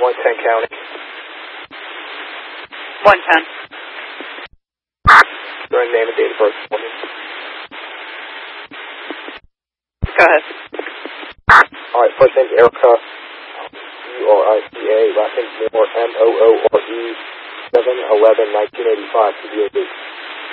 110 County. 110. Your name and date of birth for me. Go ahead. Alright, first name's Erica, Eurica, last name's Moore, Moore, 7/11/1985 to DOD.